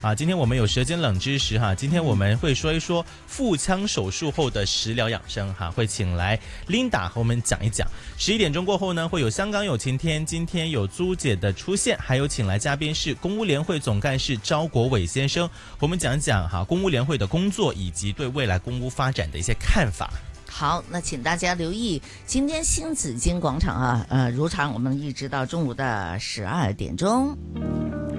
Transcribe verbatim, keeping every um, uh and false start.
啊，今天我们有舌尖冷知识哈，今天我们会说一说腹腔手术后的食疗养生哈，会请来 Linda 和我们讲一讲。十一点钟过后呢，会有香港有晴天，今天有朱姐的出现，还有请来嘉宾是公屋联会总干事招国伟先生，我们讲讲哈公屋联会的工作以及对未来公屋发展的一些看法。 好，那请大家留意今天新紫荆广场啊，呃，如常我们一直到中午的十二点钟。